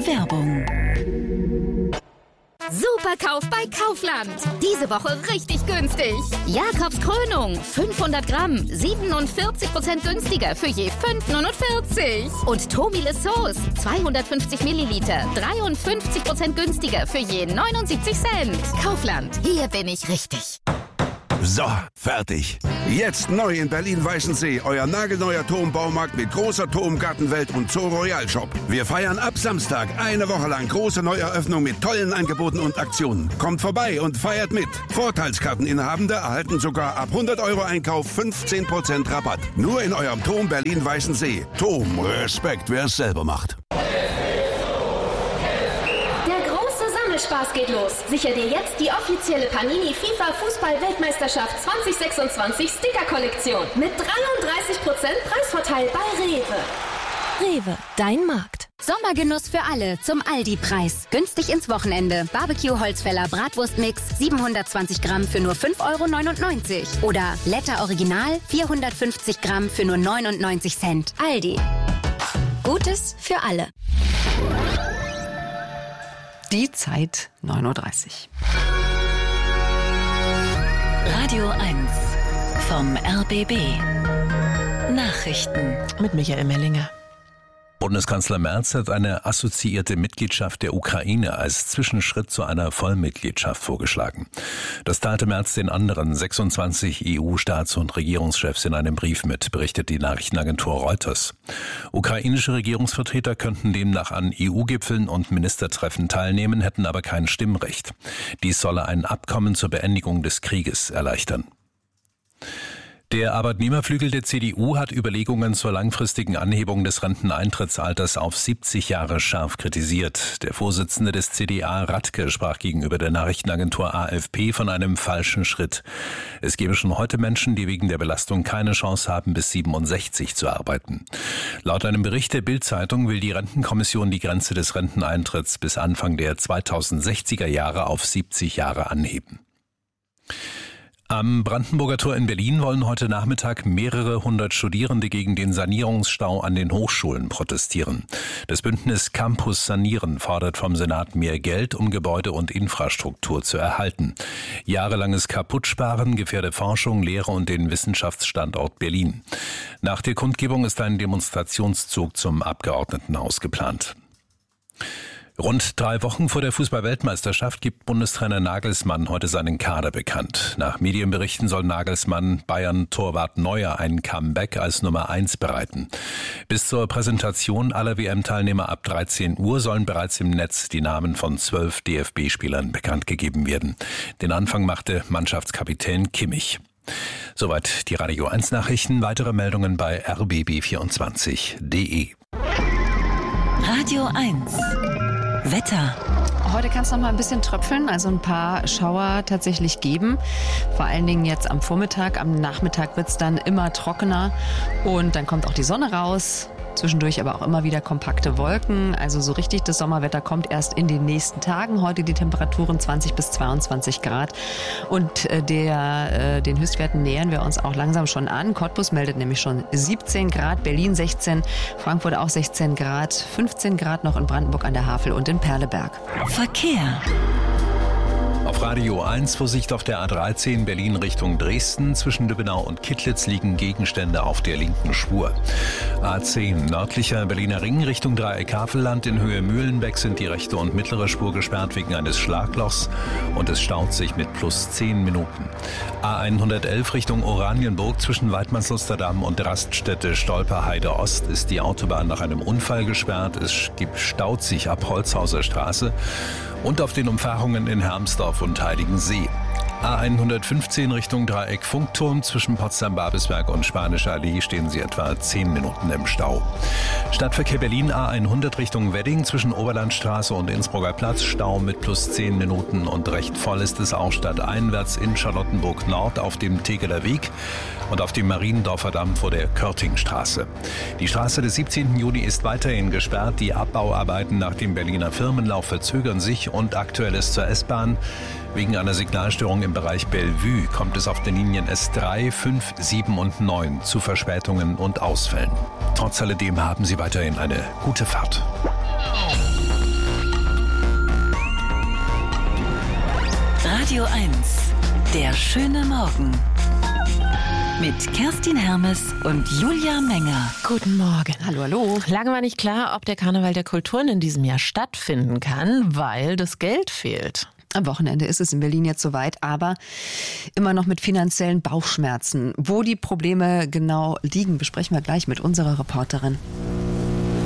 Werbung. Superkauf bei Kaufland. Diese Woche richtig günstig. Jakobs Krönung, 500 Gramm, 47% günstiger für je 5,49. Und Tomile Sauce, 250 Milliliter, 53% günstiger für je 79 Cent. Kaufland, hier bin ich richtig. So, fertig. Jetzt neu in Berlin-Weißensee, euer nagelneuer Turmbaumarkt mit großer Turmgartenwelt und Zoo Royal Shop. Wir feiern ab Samstag eine Woche lang große Neueröffnung mit tollen Angeboten und Aktionen. Kommt vorbei und feiert mit. Vorteilskarteninhabende erhalten sogar ab 100 € Einkauf 15% Rabatt. Nur in eurem Turm Berlin-Weißensee. Turm, Respekt, wer es selber macht. Spaß geht los. Sicher dir jetzt die offizielle Panini FIFA Fußball-Weltmeisterschaft 2026 Sticker-Kollektion mit 33% Preisvorteil bei Rewe. Rewe, dein Markt. Sommergenuss für alle zum Aldi-Preis. Günstig ins Wochenende. Barbecue-Holzfäller Bratwurstmix 720 Gramm für nur 5,99 € Oder Letter Original 450 Gramm für nur 99 Cent. Aldi. Gutes für alle. Die Zeit 9:30 Uhr. Radio 1 vom RBB. Nachrichten Mit Michael Mellinger. Bundeskanzler Merz hat eine assoziierte Mitgliedschaft der Ukraine als Zwischenschritt zu einer Vollmitgliedschaft vorgeschlagen. Das teilte Merz den anderen 26 EU-Staats- und Regierungschefs in einem Brief mit, berichtet die Nachrichtenagentur Reuters. Ukrainische Regierungsvertreter könnten demnach an EU-Gipfeln und Ministertreffen teilnehmen, hätten aber kein Stimmrecht. Dies solle ein Abkommen zur Beendigung des Krieges erleichtern. Der Arbeitnehmerflügel der CDU hat Überlegungen zur langfristigen Anhebung des Renteneintrittsalters auf 70 Jahre scharf kritisiert. Der Vorsitzende des CDA, Radke, sprach gegenüber der Nachrichtenagentur AFP von einem falschen Schritt. Es gebe schon heute Menschen, die wegen der Belastung keine Chance haben, bis 67 zu arbeiten. Laut einem Bericht der Bild-Zeitung will die Rentenkommission die Grenze des Renteneintritts bis Anfang der 2060er Jahre auf 70 Jahre anheben. Am Brandenburger Tor in Berlin wollen heute Nachmittag mehrere hundert Studierende gegen den Sanierungsstau an den Hochschulen protestieren. Das Bündnis Campus Sanieren fordert vom Senat mehr Geld, um Gebäude und Infrastruktur zu erhalten. Jahrelanges Kaputtsparen gefährde Forschung, Lehre und den Wissenschaftsstandort Berlin. Nach der Kundgebung ist ein Demonstrationszug zum Abgeordnetenhaus geplant. Rund 3 Wochen vor der Fußball-Weltmeisterschaft gibt Bundestrainer Nagelsmann heute seinen Kader bekannt. Nach Medienberichten soll Nagelsmann Bayern-Torwart Neuer ein Comeback als Nummer 1 bereiten. Bis zur Präsentation aller WM-Teilnehmer ab 13 Uhr sollen bereits im Netz die Namen von 12 DFB-Spielern bekannt gegeben werden. Den Anfang machte Mannschaftskapitän Kimmich. Soweit die Radio 1 Nachrichten. Weitere Meldungen bei rbb24.de. Radio 1 Wetter. Heute kann es noch mal ein bisschen tröpfeln, also ein paar Schauer tatsächlich geben. Vor allen Dingen jetzt am Vormittag, am Nachmittag wird es dann immer trockener und dann kommt auch die Sonne raus. Zwischendurch aber auch immer wieder kompakte Wolken. Also so richtig das Sommerwetter kommt erst in den nächsten Tagen. Heute die Temperaturen 20 bis 22 Grad. Und den Höchstwerten nähern wir uns auch langsam schon an. Cottbus meldet nämlich schon 17 Grad, Berlin 16, Frankfurt auch 16 Grad, 15 Grad noch in Brandenburg an der Havel und in Perleberg. Verkehr. Auf Radio 1 Vorsicht auf der A13 Berlin Richtung Dresden. Zwischen Lübbenau und Kittlitz liegen Gegenstände auf der linken Spur. A10 nördlicher Berliner Ring Richtung Dreieck Havelland. In Höhe Mühlenbeck sind die rechte und mittlere Spur gesperrt wegen eines Schlaglochs und es staut sich mit plus 10 Minuten. A111 Richtung Oranienburg zwischen Waidmannslusterdamm und Raststätte Stolperheide Ost ist die Autobahn nach einem Unfall gesperrt. Es staut sich ab Holzhauser Straße und auf den Umfahrungen in Hermsdorf und Heiligensee. A115 Richtung Dreieck Funkturm zwischen Potsdam-Babelsberg und Spanische Allee stehen sie etwa 10 Minuten im Stau. Stadtverkehr Berlin A100 Richtung Wedding zwischen Oberlandstraße und Innsbrucker Platz Stau mit plus 10 Minuten und recht voll ist es auch stadteinwärts in Charlottenburg Nord auf dem Tegeler Weg und auf dem Mariendorfer Damm vor der Körtingstraße. Die Straße des 17. Juni ist weiterhin gesperrt. Die Abbauarbeiten nach dem Berliner Firmenlauf verzögern sich und aktuell ist zur S-Bahn. Wegen einer Signalstörung im Bereich Bellevue kommt es auf den Linien S3, 5, 7 und 9 zu Verspätungen und Ausfällen. Trotz alledem haben Sie weiterhin eine gute Fahrt. Radio 1, der schöne Morgen. Mit Kerstin Hermes und Julia Menger. Guten Morgen. Hallo, hallo. Lange war nicht klar, ob der Karneval der Kulturen in diesem Jahr stattfinden kann, weil das Geld fehlt. Am Wochenende ist es in Berlin jetzt soweit, aber immer noch mit finanziellen Bauchschmerzen. Wo die Probleme genau liegen, besprechen wir gleich mit unserer Reporterin.